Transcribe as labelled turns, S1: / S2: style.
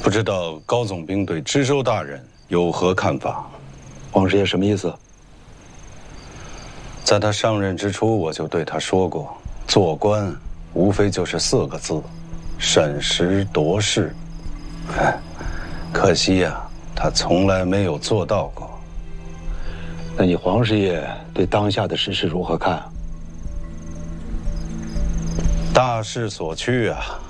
S1: 不知道高总兵对知州大人有何看法？
S2: 皇师爷什么意思？
S1: 在他上任之初，我就对他说过，做官无非就是4个字：审时度势。可惜呀，他从来没有做到过。
S2: 那你皇师爷对当下的时事如何看？
S1: 大势所趋啊！